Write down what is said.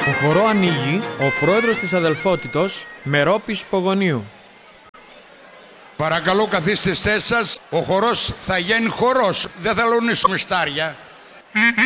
Το χορό ανοίγει ο πρόεδρος της Αδελφότητος, Μερόπης Πογονίου. Παρακαλώ καθίστε στις θέσεις σας, ο χορός θα γίνει χορός, δεν θα λουνίσουμε στάρια.